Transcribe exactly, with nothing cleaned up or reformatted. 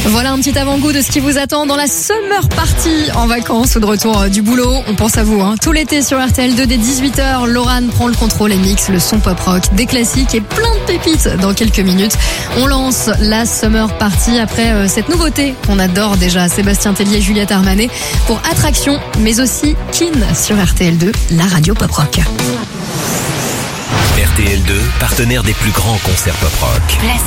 Voilà un petit avant-goût de ce qui vous attend dans la summer party en vacances ou de retour du boulot. On pense à vous, hein. Tout l'été sur R T L deux dès dix-huit heures, Laurane prend le contrôle et mixe le son pop-rock, des classiques et plein de pépites dans quelques minutes. On lance la summer party après euh, cette nouveauté qu'on adore déjà, Sébastien Tellier et Juliette Armanet pour Attraction, mais aussi Kin sur R T L deux, la radio pop-rock. R T L deux, partenaire des plus grands concerts pop-rock.